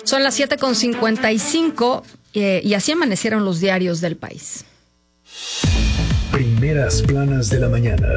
Son las 7:55 y así amanecieron los diarios del país. Primeras planas de la mañana.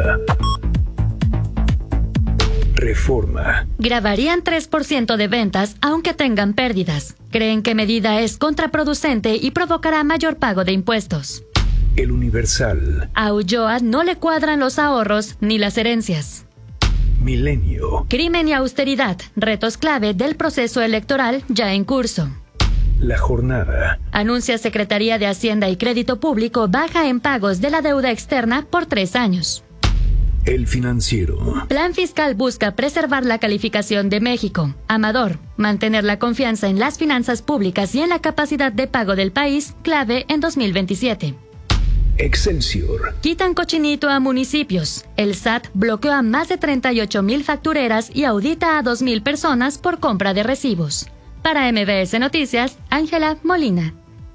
Reforma. Grabarían 3% de ventas aunque tengan pérdidas. Creen que medida es contraproducente y provocará mayor pago de impuestos. El Universal. A Ulloa no le cuadran los ahorros ni las herencias. Milenio. Crimen y austeridad, retos clave del proceso electoral ya en curso. La Jornada. Anuncia Secretaría de Hacienda y Crédito Público baja en pagos de la deuda externa por 3 años. El Financiero. Plan fiscal busca preservar la calificación de México. Amador, mantener la confianza en las finanzas públicas y en la capacidad de pago del país, clave en 2027. Excelsior. Quitan cochinito a municipios. El SAT bloqueó a más de 38,000 factureras y audita a 2,000 personas por compra de recibos. Para MBS Noticias, Ángela Molina.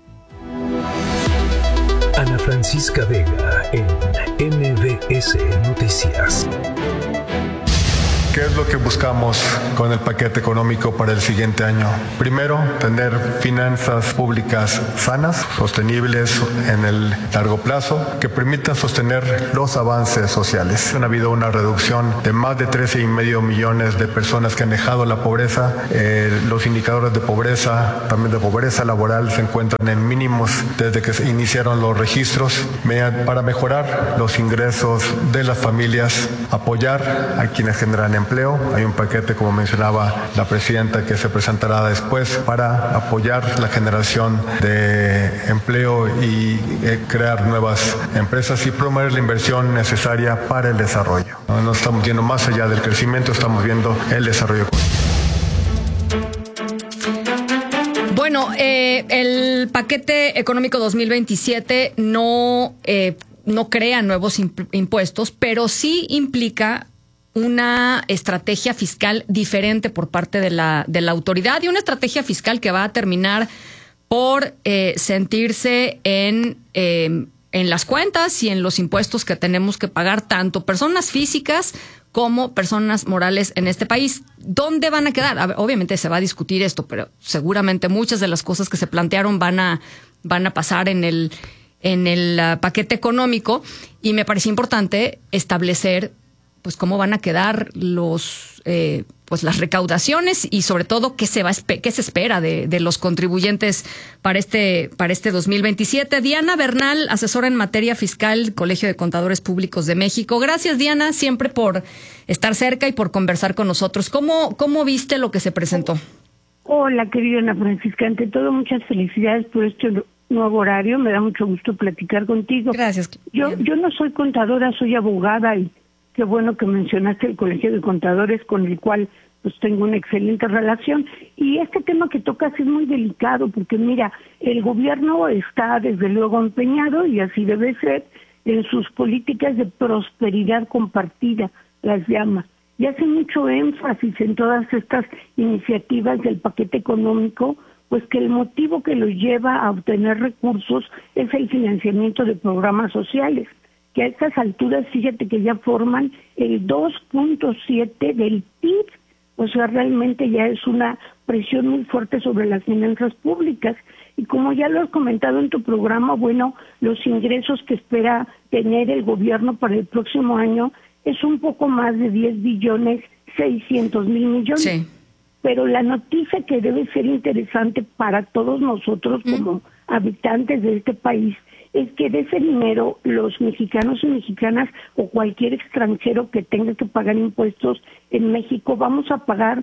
Ana Francisca Vega en MBS Noticias. ¿Qué es lo que buscamos con el paquete económico para el siguiente año? Primero, tener finanzas públicas sanas, sostenibles en el largo plazo, que permitan sostener los avances sociales. Ha habido una reducción de más de 13,5 millones de personas que han dejado la pobreza. Los indicadores de pobreza, también de pobreza laboral, se encuentran en mínimos desde que se iniciaron los registros. Para mejorar los ingresos de las familias, apoyar a quienes generan empleo. Hay un paquete, como mencionaba la presidenta, que se presentará después para apoyar la generación de empleo y crear nuevas empresas y promover la inversión necesaria para el desarrollo. No estamos viendo más allá del crecimiento, estamos viendo el desarrollo. Bueno, el paquete económico 2027 no crea nuevos impuestos, pero sí implica una estrategia fiscal diferente por parte de la autoridad y una estrategia fiscal que va a terminar por sentirse en las cuentas y en los impuestos que tenemos que pagar tanto personas físicas como personas morales en este país. ¿Dónde van a quedar? Obviamente se va a discutir esto, pero seguramente muchas de las cosas que se plantearon van a pasar en el paquete económico, y me parece importante establecer pues cómo van a quedar las recaudaciones y sobre todo qué se espera de los contribuyentes para este 2027. Diana Bernal, asesora en materia fiscal, Colegio de Contadores Públicos de México. Gracias, Diana, siempre por estar cerca y por conversar con nosotros. ¿Cómo viste lo que se presentó? Hola, querida Ana Francisca. Ante todo, muchas felicidades por este nuevo horario. Me da mucho gusto platicar contigo. Gracias. Yo no soy contadora, soy abogada, y qué bueno que mencionaste el Colegio de Contadores, con el cual pues tengo una excelente relación. Y este tema que tocas es muy delicado, porque mira, el gobierno está desde luego empeñado, y así debe ser, en sus políticas de prosperidad compartida, las llama. Y hace mucho énfasis en todas estas iniciativas del paquete económico, pues que el motivo que los lleva a obtener recursos es el financiamiento de programas sociales, que a estas alturas, fíjate que ya forman el 2.7 del PIB, o sea, realmente ya es una presión muy fuerte sobre las finanzas públicas. Y como ya lo has comentado en tu programa, bueno, los ingresos que espera tener el gobierno para el próximo año es un poco más de 10,6 billones. Sí. Pero la noticia que debe ser interesante para todos nosotros como habitantes de este país es que de ese dinero los mexicanos y mexicanas o cualquier extranjero que tenga que pagar impuestos en México vamos a pagar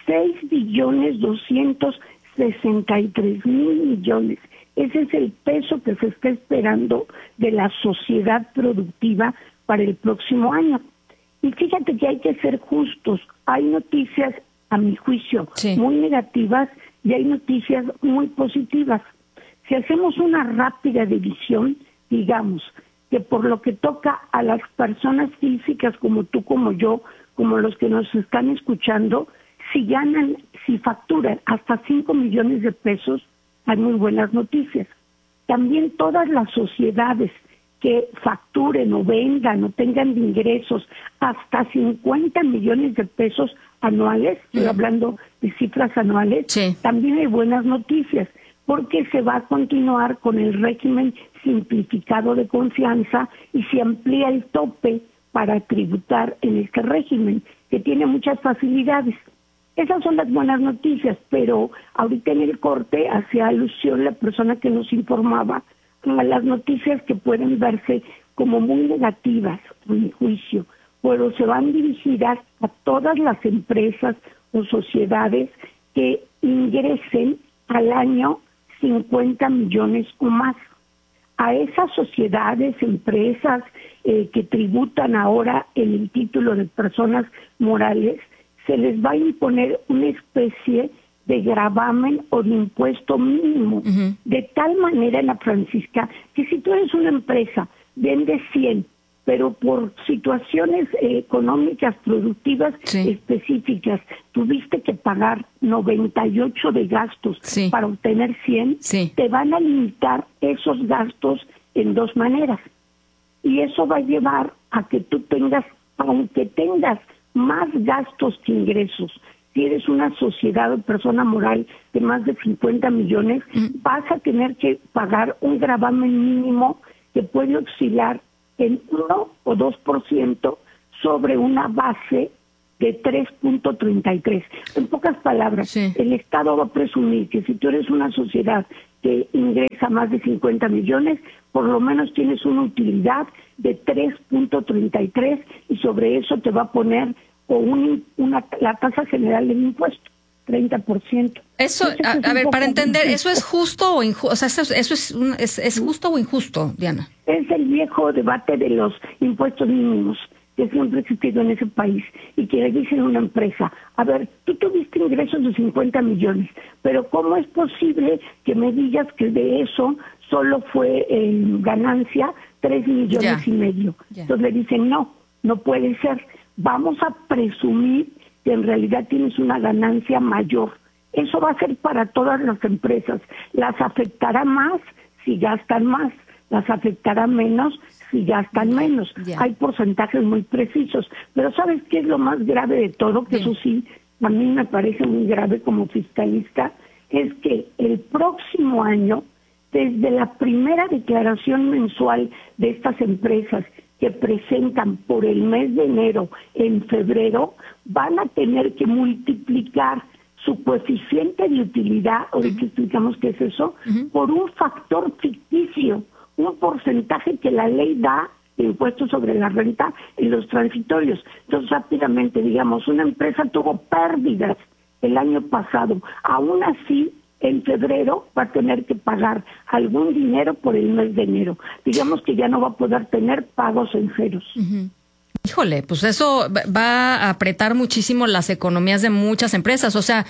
6,263,000,000,000. Ese es el peso que se está esperando de la sociedad productiva para el próximo año. Y fíjate que hay que ser justos. Hay noticias, a mi juicio, muy negativas, y hay noticias muy positivas. Si hacemos una rápida división, digamos que por lo que toca a las personas físicas como tú, como yo, como los que nos están escuchando, si facturan hasta 5 millones de pesos, hay muy buenas noticias. También todas las sociedades que facturen o vendan o tengan ingresos hasta 50 millones de pesos, anuales, estoy hablando de cifras anuales, también hay buenas noticias, porque se va a continuar con el régimen simplificado de confianza y se amplía el tope para tributar en este régimen, que tiene muchas facilidades. Esas son las buenas noticias, pero ahorita en el corte hacía alusión la persona que nos informaba a las noticias que pueden verse como muy negativas, a mi juicio, pero se van dirigidas a todas las empresas o sociedades que ingresen al año 50 millones o más. A esas sociedades, empresas que tributan ahora en el título de personas morales, se les va a imponer una especie de gravamen o de impuesto mínimo, de tal manera, Ana Francisca, que si tú eres una empresa, vendes 100, pero por situaciones económicas, productivas específicas, tuviste que pagar 98 de gastos para obtener 100, te van a limitar esos gastos en dos maneras. Y eso va a llevar a que tú tengas, aunque tengas más gastos que ingresos, si eres una sociedad o persona moral de más de 50 millones, vas a tener que pagar un gravamen mínimo que puede oscilar en 1 o 2% sobre una base de 3.33. En pocas palabras, el Estado va a presumir que si tú eres una sociedad que ingresa más de 50 millones, por lo menos tienes una utilidad de 3.33 y sobre eso te va a poner la tasa general del impuesto, 30%. Eso, a ver, para entender, ¿eso es justo o injusto? O sea, ¿eso es justo o injusto, Diana? Es el viejo debate de los impuestos mínimos que siempre ha existido en ese país y que le dicen a una empresa, a ver, tú tuviste ingresos de 50 millones, pero ¿cómo es posible que me digas que de eso solo fue en ganancia 3 millones y medio? Entonces le dicen, no puede ser. Vamos a presumir que en realidad tienes una ganancia mayor. Eso va a ser para todas las empresas. Las afectará más si gastan más, las afectará menos si gastan menos. Hay porcentajes muy precisos. Pero ¿sabes qué es lo más grave de todo? Que eso sí, a mí me parece muy grave como fiscalista, es que el próximo año, desde la primera declaración mensual de estas empresas que presentan por el mes de enero en febrero, van a tener que multiplicar su coeficiente de utilidad, ahorita explicamos qué es eso, por un factor ficticio, un porcentaje que la ley da de impuestos sobre la renta en los transitorios. Entonces, rápidamente, digamos, una empresa tuvo pérdidas el año pasado, aún así, en febrero va a tener que pagar algún dinero por el mes de enero. Digamos que ya no va a poder tener pagos en ceros. Híjole, pues eso va a apretar muchísimo las economías de muchas empresas. O sea,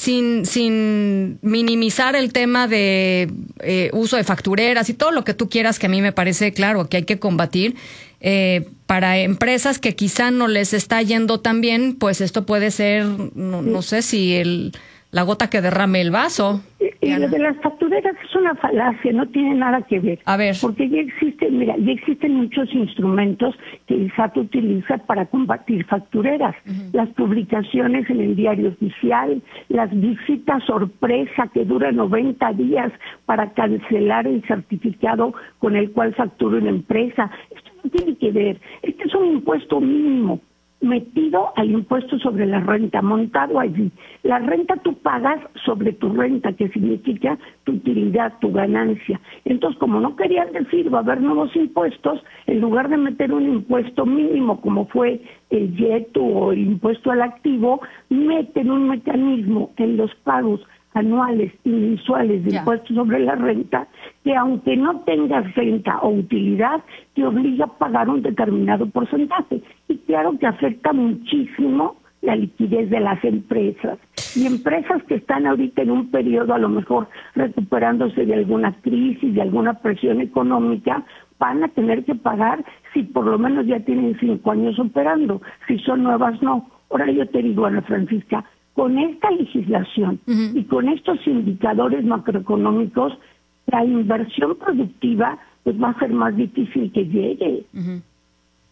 sin minimizar el tema de uso de factureras y todo lo que tú quieras, que a mí me parece claro que hay que combatir. Para empresas que quizá no les está yendo tan bien, pues esto puede ser, no sé si la gota que derrame el vaso. Y lo de las factureras es una falacia, no tiene nada que ver. A ver. Porque ya existen muchos instrumentos que el SAT utiliza para combatir factureras. Las publicaciones en el diario oficial, las visitas sorpresa que duran 90 días para cancelar el certificado con el cual factura una empresa. Esto no tiene que ver. Este es un impuesto mínimo metido al impuesto sobre la renta, montado allí. La renta tú pagas sobre tu renta, que significa tu utilidad, tu ganancia. Entonces, como no querían decir va a haber nuevos impuestos, en lugar de meter un impuesto mínimo como fue el IETU o el impuesto al activo, meten un mecanismo en los pagos anuales y mensuales de impuestos sobre la renta, que aunque no tengas renta o utilidad, te obliga a pagar un determinado porcentaje. Y claro que afecta muchísimo la liquidez de las empresas. Y empresas que están ahorita en un periodo a lo mejor recuperándose de alguna crisis, de alguna presión económica, van a tener que pagar si por lo menos ya tienen 5 años operando. Si son nuevas, no. Ahora yo te digo, Ana Francisca, con esta legislación y con estos indicadores macroeconómicos, la inversión productiva pues va a ser más difícil que llegue.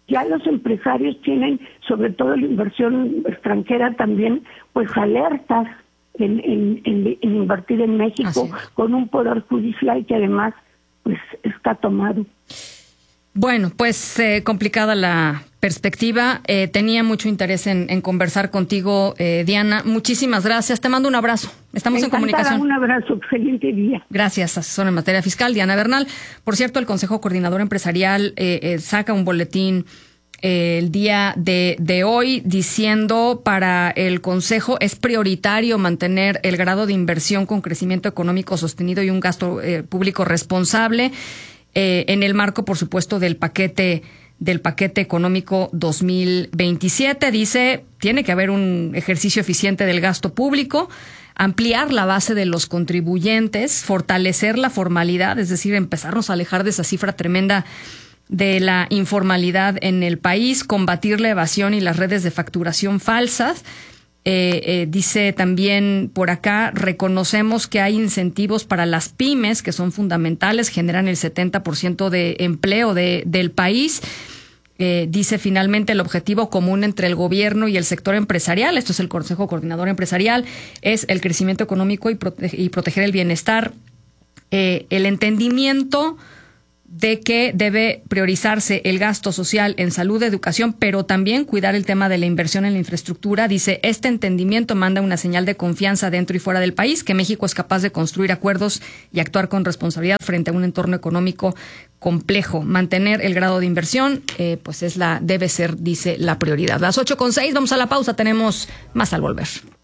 Ya los empresarios tienen, sobre todo la inversión extranjera también, pues alertas en invertir en México, con un poder judicial que además pues está tomado. Bueno, pues complicada la perspectiva. Tenía mucho interés en conversar contigo, Diana. Muchísimas gracias. Te mando un abrazo. Estamos en comunicación. Un abrazo. Excelente día. Gracias, asesora en materia fiscal, Diana Bernal. Por cierto, el Consejo Coordinador Empresarial saca un boletín el día de hoy diciendo para el Consejo es prioritario mantener el grado de inversión con crecimiento económico sostenido y un gasto público responsable. En el marco, por supuesto, del paquete económico 2027, dice, tiene que haber un ejercicio eficiente del gasto público, ampliar la base de los contribuyentes, fortalecer la formalidad, es decir, empezarnos a alejar de esa cifra tremenda de la informalidad en el país, combatir la evasión y las redes de facturación falsas. Dice también por acá, reconocemos que hay incentivos para las pymes que son fundamentales, generan el 70% de empleo del país. Dice finalmente el objetivo común entre el gobierno y el sector empresarial, esto es el Consejo Coordinador Empresarial, es el crecimiento económico y proteger el bienestar. El entendimiento de que debe priorizarse el gasto social en salud, educación, pero también cuidar el tema de la inversión en la infraestructura. Dice, este entendimiento manda una señal de confianza dentro y fuera del país, que México es capaz de construir acuerdos y actuar con responsabilidad frente a un entorno económico complejo. Mantener el grado de inversión, pues debe ser, dice, la prioridad. Las 8:06, vamos a la pausa, tenemos más al volver.